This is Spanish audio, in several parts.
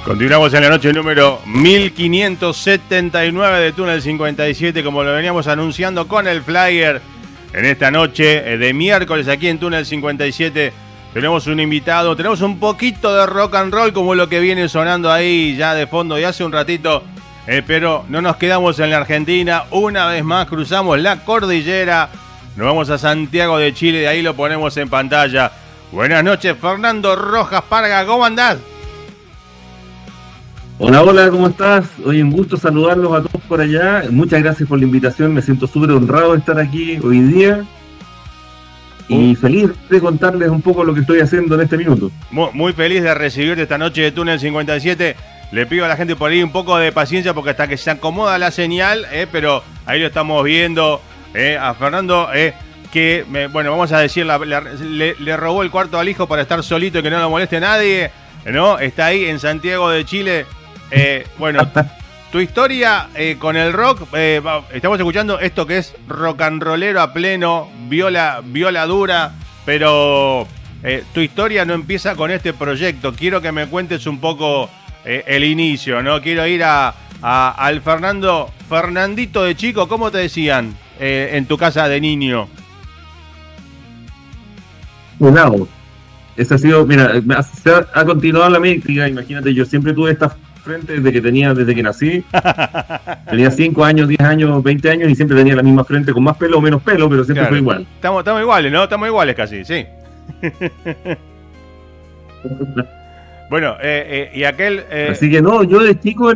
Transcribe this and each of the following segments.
Continuamos en la noche número 1579 de Túnel 57, como lo veníamos anunciando con el flyer. En esta noche de miércoles aquí en Túnel 57 tenemos un invitado, tenemos un poquito de rock and roll como lo que viene sonando ahí ya de fondo y hace un ratito, pero no nos quedamos en la Argentina, una vez más cruzamos la cordillera, nos vamos a Santiago de Chile, de ahí lo ponemos en pantalla. Buenas noches, Fernando Rojas Parga, ¿cómo andás? Hola, hola, ¿cómo estás? Oye, un gusto saludarlos a todos por allá. Muchas gracias por la invitación, me siento súper honrado de estar aquí hoy día y feliz de contarles un poco lo que estoy haciendo en este minuto. Muy feliz de recibirte esta noche de Túnel 57. Le pido a la gente por ahí un poco de paciencia porque hasta que se acomoda la señal, pero ahí lo estamos viendo a Fernando, que, bueno, vamos a decir, le robó el cuarto al hijo para estar solito y que no lo moleste nadie, ¿no? Está ahí en Santiago de Chile. Bueno, tu historia con el rock, estamos escuchando esto que es rock and rollero a pleno, viola dura, pero tu historia no empieza con este proyecto. Quiero que me cuentes un poco el inicio, ¿no? Quiero ir al Fernandito de chico, ¿cómo te decían en tu casa de niño? Wow. Esa ha sido, mira, ha continuado la métrica. Imagínate, yo siempre tuve esta frente desde que nací. Tenía 5 años, 10 años, 20 años y siempre tenía la misma frente, con más pelo o menos pelo, pero siempre fue igual. Estamos iguales, ¿no? Estamos iguales casi, sí. Bueno, y aquel... Así que no, yo de chico...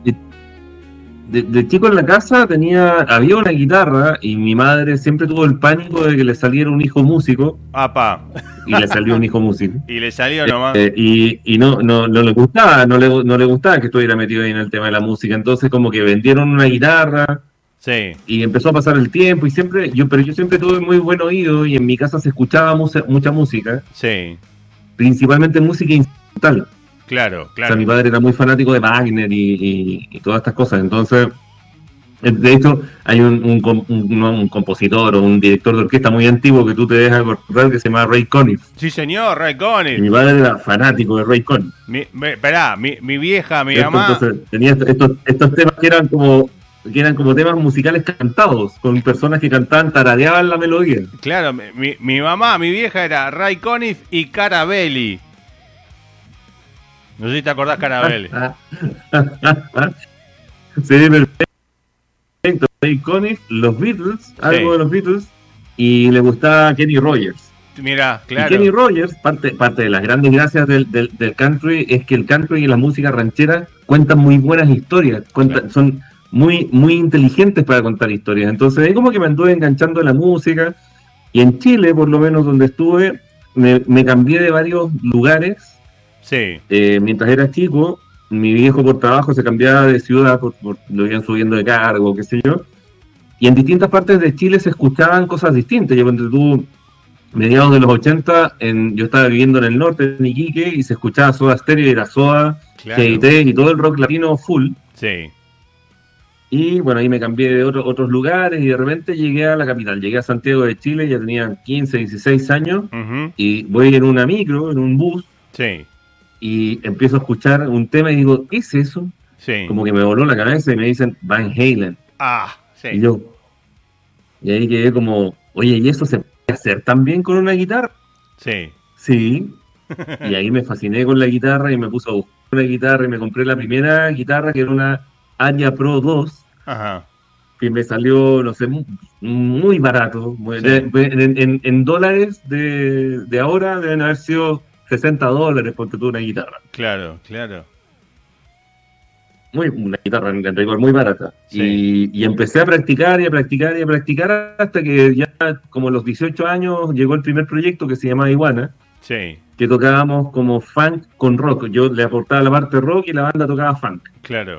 De chico en la casa había una guitarra y mi madre siempre tuvo el pánico de que le saliera un hijo músico. ¡Apa! Y le salió un hijo músico. Y le salió nomás. Y no le gustaba, no le gustaba que estuviera metido ahí en el tema de la música. Entonces como que vendieron una guitarra. Sí. Y empezó a pasar el tiempo y pero yo siempre tuve muy buen oído y en mi casa se escuchaba mucha música. Sí. Principalmente música instrumental. Claro. O sea, mi padre era muy fanático de Wagner y todas estas cosas. Entonces, de hecho, hay un compositor o un director de orquesta muy antiguo que tú te dejas acordar que se llama Ray Conniff. Sí, señor, Ray Conniff. Y mi padre era fanático de Ray Conniff. Esperá, mi vieja, mi mamá... Entonces, tenía estos temas que eran como temas musicales cantados, con personas que cantaban, tarareaban la melodía. Claro, mi mamá, mi vieja era Ray Conniff y Carabelli. No sé si te acordás, Carabelli. Sí, perfecto. Ray Conniff, los Beatles, algo de los Beatles, y le gustaba Kenny Rogers. Mira, claro. Y Kenny Rogers, parte de las grandes gracias del country, es que el country y la música ranchera cuentan muy buenas historias, claro. Son muy, muy inteligentes para contar historias. Entonces, ahí como que me anduve enganchando en la música, y en Chile, por lo menos donde estuve, me cambié de varios lugares. Sí. Mientras era chico, mi viejo por trabajo se cambiaba de ciudad, lo iban subiendo de cargo, qué sé yo, y en distintas partes de Chile se escuchaban cosas distintas. Yo cuando tuve mediados de los 80, yo estaba viviendo en el norte, en Iquique, y se escuchaba Soda Stereo, y era Soda, claro. G&T y todo el rock latino full. Sí. Y bueno, ahí me cambié de otros lugares y de repente llegué a la capital, llegué a Santiago de Chile, ya tenía 15, 16 años, y voy en una micro, en un bus. Sí. Y empiezo a escuchar un tema y digo, ¿qué es eso? Sí. Como que me voló la cabeza y me dicen Van Halen. Sí. Y ahí quedé como, oye, ¿y eso se puede hacer también con una guitarra? Sí. Sí. Y ahí me fasciné con la guitarra y me puse a buscar una guitarra y me compré la primera guitarra, que era una Anya Pro 2. Ajá. Que me salió, no sé, muy barato. Sí. En dólares de ahora deben haber sido $60 porque tuve una guitarra. Claro. Una guitarra en rigor muy barata. Sí. Y empecé a practicar hasta que ya como a los 18 años llegó el primer proyecto que se llamaba Iguana. Sí. Que tocábamos como funk con rock. Yo le aportaba la parte rock y la banda tocaba funk. Claro.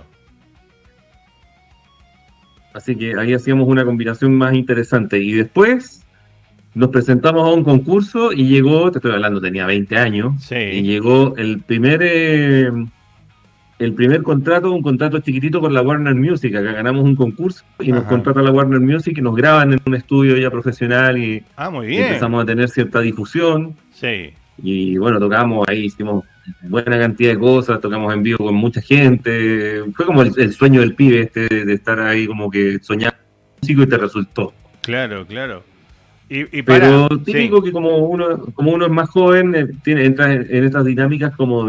Así que ahí hacíamos una combinación más interesante. Y después nos presentamos a un concurso y llegó, te estoy hablando, tenía 20 años, sí. Y llegó el primer contrato, un contrato chiquitito con la Warner Music. Acá ganamos un concurso y nos contrata la Warner Music y nos graban en un estudio ya profesional y muy bien. Empezamos a tener cierta difusión. Sí. Y bueno, tocamos ahí, hicimos buena cantidad de cosas, tocamos en vivo con mucha gente. Fue como el sueño del pibe de estar ahí como que soñando músico y te resultó. Claro, claro. Y Pero para, sí, típico que como uno es más joven, entra en estas dinámicas como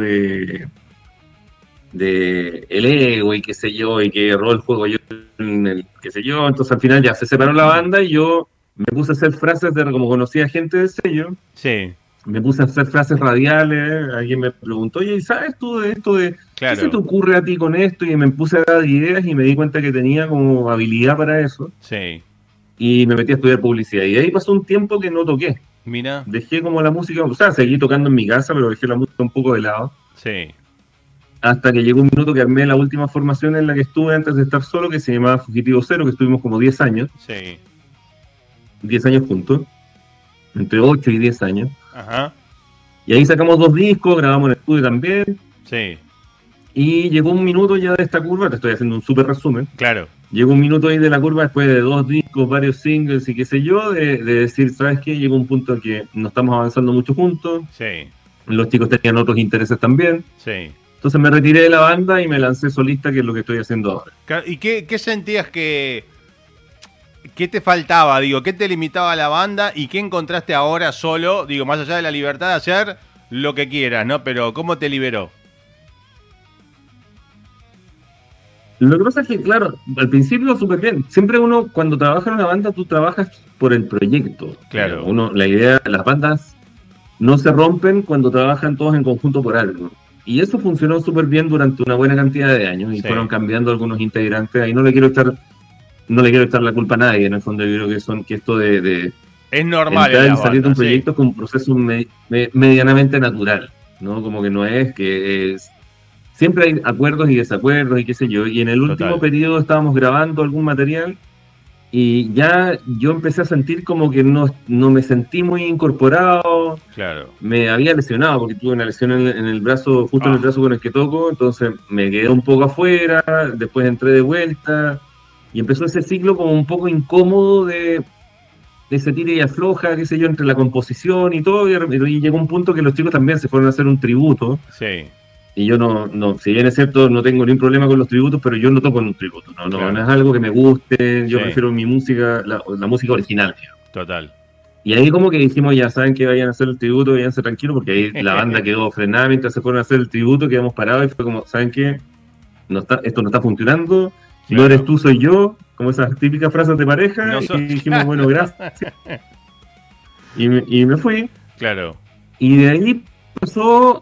de el ego y qué sé yo, y que rol juego yo en el qué sé yo. Entonces al final ya se separó la banda y yo me puse a hacer frases de como conocía gente del sello, sí, me puse a hacer frases radiales. Alguien me preguntó, oye, ¿sabes tú de esto de qué se te claro, ocurre a ti con esto? Y me puse a dar ideas y me di cuenta que tenía como habilidad para eso sí. y me metí a estudiar publicidad. Y de ahí pasó un tiempo que no toqué. Mira, Dejé como la música, o sea, seguí tocando en mi casa, pero dejé la música un poco de lado. sí, Hasta que llegó un minuto que armé la última formación en la que estuve antes de estar solo, que se llamaba Fugitivo Cero, que estuvimos como sí. 10 años juntos, entre 8 y 10 años. Ajá, Y ahí sacamos 2 discos, grabamos en el estudio también. sí, Y llegó un minuto ya de esta curva, te estoy haciendo un súper resumen. claro, Llegó un minuto ahí de la curva después de 2 discos, varios singles y qué sé yo, de decir, ¿sabes qué? Llegó un punto en que no estamos avanzando mucho juntos, sí, los chicos tenían otros intereses también. sí. Entonces me retiré de la banda y me lancé solista, que es lo que estoy haciendo ahora. ¿Y qué sentías qué te faltaba, digo, qué te limitaba a la banda y qué encontraste ahora solo, digo, más allá de la libertad de hacer lo que quieras, ¿no? Pero ¿cómo te liberó? Lo que pasa es que, claro, al principio súper bien. Siempre uno, cuando trabaja en una banda, tú trabajas por el proyecto. Claro, Uno, la idea, las bandas no se rompen cuando trabajan todos en conjunto por algo. Y eso funcionó súper bien durante una buena cantidad de años y sí. fueron cambiando algunos integrantes. Ahí no le quiero echar la culpa a nadie. En el fondo yo creo que esto de Es normal en entrar y las salir de un bandas, sí. proyecto es como un proceso medianamente natural, ¿no? Como que no es que es. Siempre hay acuerdos y desacuerdos y qué sé yo. Y en el último Total, periodo estábamos grabando algún material y ya yo empecé a sentir como que no me sentí muy incorporado. claro. Me había lesionado porque tuve una lesión en el brazo, justo en el Ah, brazo con el que toco, entonces me quedé un poco afuera, después entré de vuelta y empezó ese ciclo como un poco incómodo de ese tira y afloja, qué sé yo, entre la composición y todo, y llegó un punto que los chicos también se fueron a hacer un tributo. sí, Y yo si bien es cierto, no tengo ningún problema con los tributos, pero yo no toco en un tributo, no claro, es algo que me guste, yo sí, prefiero mi música, la música original, digamos. total. Y ahí como que dijimos, ya saben que vayan a hacer el tributo, váyanse tranquilos, porque ahí la banda quedó frenada mientras se fueron a hacer el tributo, quedamos parados y fue como, ¿saben qué? Esto no está funcionando, no eres Claro. tú, soy yo, como esas típicas frases de pareja, No y so- dijimos, bueno, gracias, y me fui, Claro, y de ahí pasó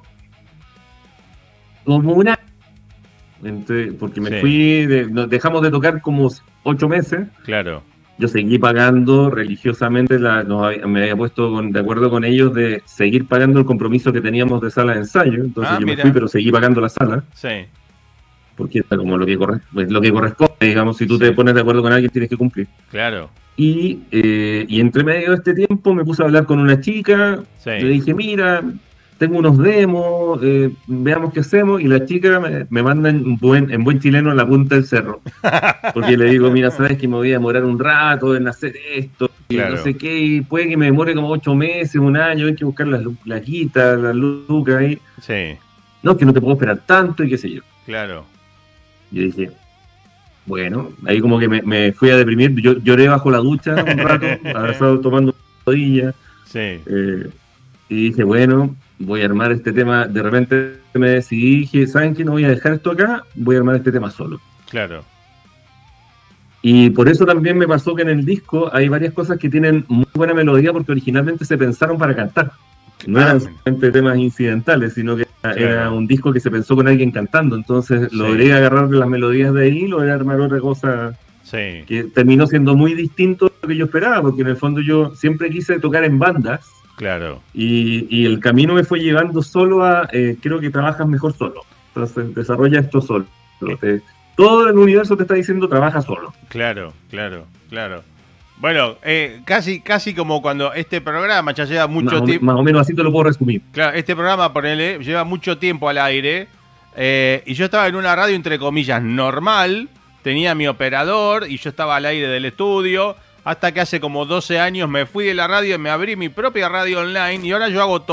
como una porque me sí, fui, dejamos de tocar como 8 meses. claro. Yo seguí pagando religiosamente, me había puesto de acuerdo con ellos de seguir pagando el compromiso que teníamos de sala de ensayo. Entonces Ah, yo me fui, mira, pero seguí pagando la sala, sí, porque está como lo que corresponde, digamos, si tú te sí, pones de acuerdo con alguien tienes que cumplir. claro, Y entre medio de este tiempo me puse a hablar con una chica, le sí. dije, mira, tengo unos demos, veamos qué hacemos, y la chica me manda en buen chileno a la punta del cerro, porque le digo, mira, sabes que me voy a demorar un rato en hacer esto, y no Claro, sé qué, y puede que me demore como 8 meses, un año, hay que buscar las guitas, las lucas ahí, sí, no, que no te puedo esperar tanto, y qué sé yo. claro. Yo dije, bueno, ahí como que me fui a deprimir, yo lloré bajo la ducha un rato, abrazado tomando una rodilla. Sí, Y dije, bueno, voy a armar este tema. De repente me decidí, dije, ¿saben qué? No voy a dejar esto acá, voy a armar este tema solo. claro, Y por eso también me pasó que en el disco hay varias cosas que tienen muy buena melodía porque originalmente se pensaron para cantar. No ah, eran solamente temas incidentales, sino que era claro, un disco que se pensó con alguien cantando. Entonces sí, logré agarrar de las melodías de ahí y logré armar otra cosa sí, que terminó siendo muy distinto a lo que yo esperaba, porque en el fondo yo siempre quise tocar en bandas. claro, Y el camino me fue llevando solo a, creo que trabajas mejor solo. Entonces, desarrolla esto solo. eh, Todo el universo te está diciendo trabaja solo. claro, claro, claro. Bueno, casi como cuando este programa ya lleva mucho tiempo. Más o menos así te lo puedo resumir. Claro, este programa, ponele, lleva mucho tiempo al aire. Y yo estaba en una radio, entre comillas, normal. Tenía mi operador y yo estaba al aire del estudio. Hasta que hace como 12 años me fui de la radio, me abrí mi propia radio online y ahora yo hago todo.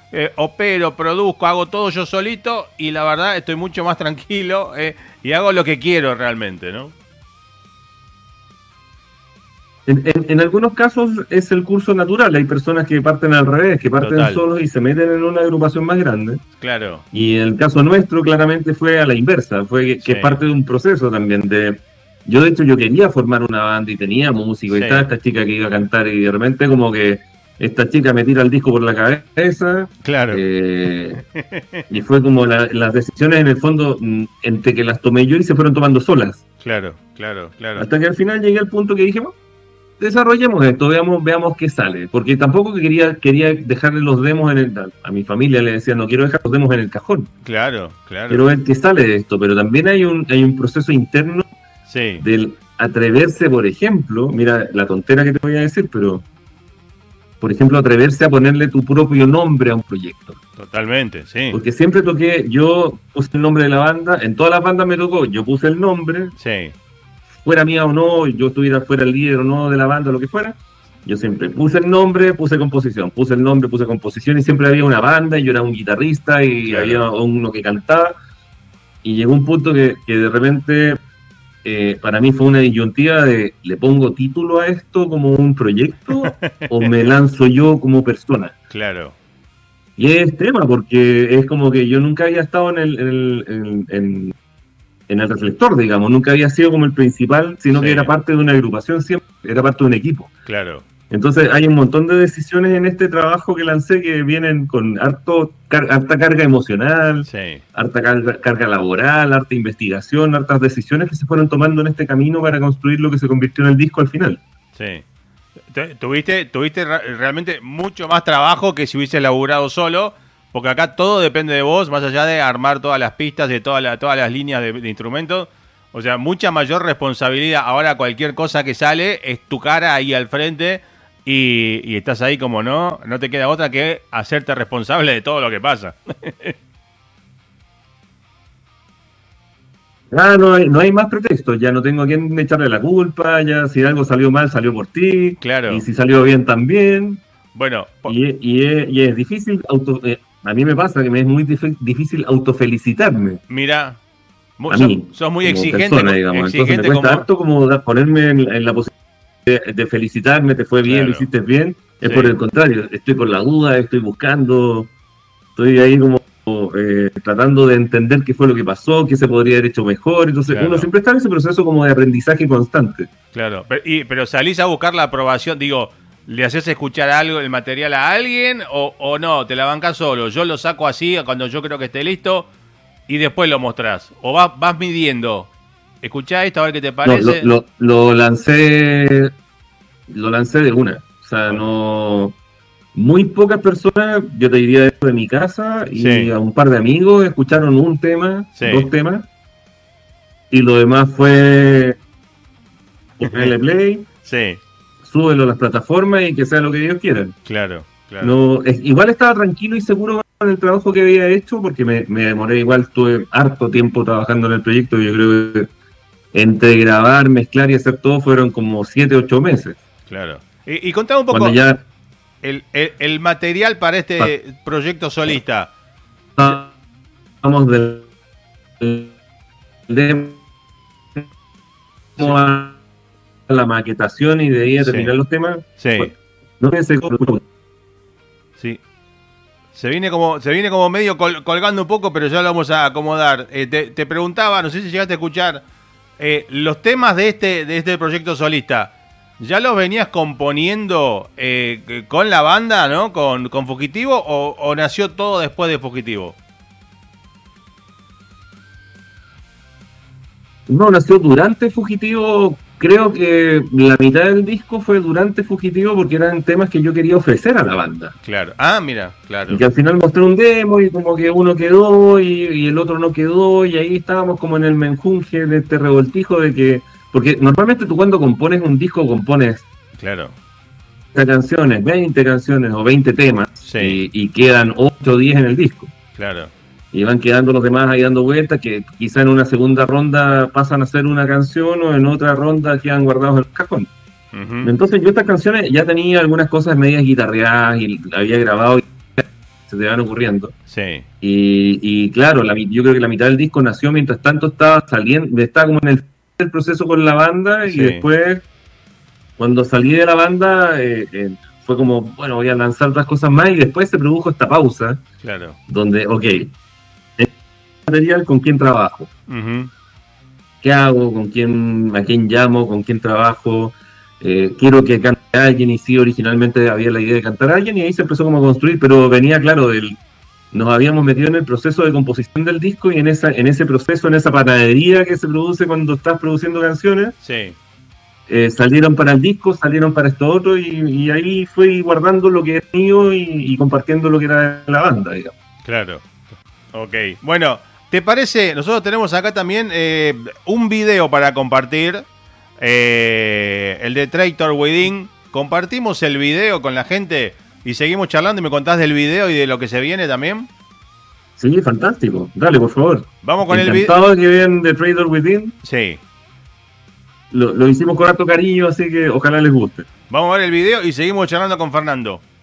opero, produzco, hago todo yo solito y la verdad estoy mucho más tranquilo y hago lo que quiero realmente, ¿no? En algunos casos es el curso natural. Hay personas que parten al revés, que parten Total. solos y se meten en una agrupación más grande. Claro. Y el caso nuestro claramente fue a la inversa, fue que es parte de un proceso también de... Yo de hecho yo quería formar una banda y tenía músicos y estaba esta chica que iba a cantar y de repente como que esta chica me tira el disco por la cabeza. Claro. Y fue como las decisiones en el fondo entre que las tomé yo y se fueron tomando solas. Claro. Hasta que al final llegué al punto que dije, bueno, desarrollemos esto, veamos qué sale. Porque tampoco quería dejarle los demos a mi familia le decía, no quiero dejar los demos en el cajón. Claro. Quiero ver qué sale de esto, pero también hay un proceso interno del atreverse, por ejemplo, mira la tontera que te voy a decir, pero por ejemplo, atreverse a ponerle tu propio nombre a un proyecto. Totalmente, sí. Porque siempre yo puse el nombre de la banda, en todas las bandas me tocó, yo puse el nombre, fuera mía o no, yo estuviera fuera el líder o no de la banda, lo que fuera, yo siempre puse el nombre, puse composición, puse el nombre, puse composición, y siempre había una banda, y yo era un guitarrista, y había uno que cantaba, y llegó un punto que de repente... para mí fue una disyuntiva de, ¿le pongo título a esto como un proyecto o me lanzo yo como persona? Claro. Y es tema, porque es como que yo nunca había estado en el reflector, digamos, nunca había sido como el principal, sino que era parte de una agrupación siempre, era parte de un equipo. Claro. Entonces hay un montón de decisiones en este trabajo que lancé que vienen con harta carga emocional, harta carga laboral, harta investigación, hartas decisiones que se fueron tomando en este camino para construir lo que se convirtió en el disco al final. Sí. Tuviste realmente mucho más trabajo que si hubieses laburado solo, porque acá todo depende de vos, más allá de armar todas las pistas de todas las líneas de instrumentos. O sea, mucha mayor responsabilidad. Ahora cualquier cosa que sale es tu cara ahí al frente. Y estás ahí como no te queda otra que hacerte responsable de todo lo que pasa. No hay más pretextos, ya no tengo a quién echarle la culpa, ya si algo salió mal, salió por ti, claro. Y si salió bien también. Bueno, y es difícil, a mí me pasa que me es muy difícil autofelicitarme. Mira, a mí, sos muy exigente, persona, digamos. Entonces me cuesta harto como ponerme en la posición de felicitarme, te fue bien, lo hiciste bien. Es por el contrario, estoy con la duda, estoy buscando, estoy ahí como tratando de entender qué fue lo que pasó, qué se podría haber hecho mejor. Entonces uno siempre está en ese proceso como de aprendizaje constante. Claro, pero salís a buscar la aprobación, digo, ¿le haces escuchar algo, el material a alguien o no? ¿Te la bancás solo? Yo lo saco así cuando yo creo que esté listo y después lo mostrás. ¿O vas midiendo? Escuchá esto a ver qué te parece. No, lo lancé de una. O sea, no... Muy pocas personas, yo te diría de mi casa y a un par de amigos escucharon un tema, 2 temas, y lo demás fue ponerle play, súbelo a las plataformas y que sea lo que Dios quiera. Claro. No, igual estaba tranquilo y seguro con el trabajo que había hecho, porque me demoré, igual estuve harto tiempo trabajando en el proyecto. Yo creo que entre grabar, mezclar y hacer todo fueron como 7-8 meses. Claro. Y contame un poco... Cuando ya... El material para este proyecto solista. Vamos del demo a la maquetación y de ahí a terminar los temas. No pensé. Sí. Se viene como medio colgando un poco, pero ya lo vamos a acomodar. Te preguntaba, no sé si llegaste a escuchar los temas de este proyecto solista. ¿Ya los venías componiendo con la banda, ¿no? Con Fugitivo, o nació todo después de Fugitivo? No, nació durante Fugitivo. Creo que la mitad del disco fue durante Fugitivo porque eran temas que yo quería ofrecer a la banda. Claro. Mira, claro. Y que al final mostré un demo y como que uno quedó y el otro no quedó, y ahí estábamos como en el menjunje de este revoltijo de que... Porque normalmente tú cuando compones un disco compones 30 canciones, 20 canciones o 20 temas y quedan 8 o 10 en el disco. Claro. Y van quedando los demás ahí dando vueltas que quizá en una segunda ronda pasan a ser una canción o en otra ronda quedan guardados en el cajón. Entonces yo estas canciones ya tenía algunas cosas medias guitarreadas y había grabado se te van ocurriendo. Sí. Y claro, yo creo que la mitad del disco nació mientras tanto estaba saliendo, estaba como en el proceso con la banda, Sí. y después, cuando salí de la banda, fue como, bueno, voy a lanzar otras cosas más, y después se produjo esta pausa, Claro. donde, ok, material, ¿con quién trabajo? Ujú. ¿Qué hago? ¿A quién llamo? ¿Con quién trabajo? Quiero que cante alguien, y sí, originalmente había la idea de cantar a alguien, y ahí se empezó como a construir, pero venía claro, nos habíamos metido en el proceso de composición del disco, y en ese proceso, en esa panadería que se produce cuando estás produciendo canciones, Sí. salieron para el disco, salieron para esto otro, y ahí fui guardando lo que es mío y compartiendo lo que era la banda, digamos. Claro. Ok. Bueno, ¿te parece? Nosotros tenemos acá también un video para compartir. El de Traitor Within. Compartimos el video con la gente y seguimos charlando y me contás del video y de lo que se viene también. Sí, fantástico. Dale, por favor. Vamos con el video. Encantado que vean The Traitor Within. Sí. Lo hicimos con harto cariño, así que ojalá les guste. Vamos a ver el video y seguimos charlando con Fernando.